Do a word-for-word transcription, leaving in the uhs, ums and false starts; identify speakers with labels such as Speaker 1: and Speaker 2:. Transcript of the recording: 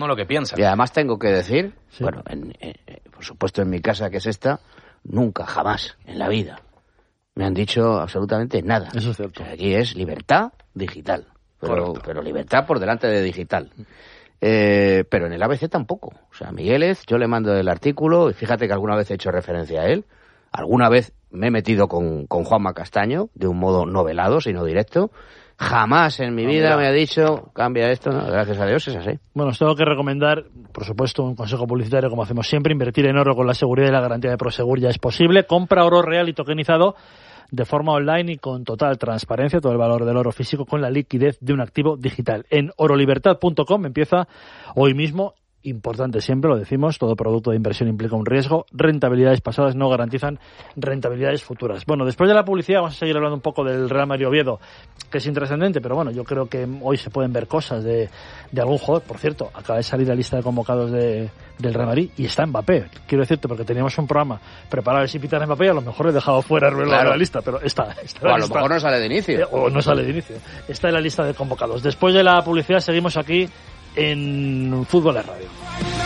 Speaker 1: lo que piensan.
Speaker 2: Y además tengo que decir,
Speaker 3: sí.
Speaker 2: bueno, en, en, por supuesto en mi casa, que es esta, nunca, jamás, en la vida, me han dicho absolutamente nada.
Speaker 3: Eso es cierto.
Speaker 2: O sea, aquí es libertad digital, pero, pero libertad por delante de digital. Eh, pero en el A B C tampoco. O sea, Migueles, yo le mando el artículo, y fíjate que alguna vez he hecho referencia a él, alguna vez me he metido con, con Juanma Castaño, de un modo novelado, sino directo. Jamás en mi vida me ha dicho, cambia esto, ¿no? Gracias a Dios es así.
Speaker 3: Bueno, os tengo que recomendar, por supuesto, un consejo publicitario, como hacemos siempre, invertir en oro con la seguridad y la garantía de Prosegur ya es posible. Compra oro real y tokenizado de forma online y con total transparencia, todo el valor del oro físico con la liquidez de un activo digital. En orolibertad punto com empieza hoy mismo. Importante siempre, lo decimos, todo producto de inversión implica un riesgo. Rentabilidades pasadas no garantizan rentabilidades futuras. Bueno, después de la publicidad vamos a seguir hablando un poco del Real Madrid Oviedo, que es intrascendente, pero bueno, yo creo que hoy se pueden ver cosas de, de algún jugador. Por cierto, acaba de salir la lista de convocados de, del Real Madrid y está Mbappé. Quiero decirte, porque teníamos un programa preparado de si pitar a Mbappé, a lo mejor he dejado fuera a Ruelo claro. de la lista, pero está. está
Speaker 2: o a
Speaker 3: la
Speaker 2: lo
Speaker 3: lista.
Speaker 2: mejor no sale de inicio.
Speaker 3: Eh, o no sale de inicio. Está en la lista de convocados. Después de la publicidad seguimos aquí en Fútbol en Radio.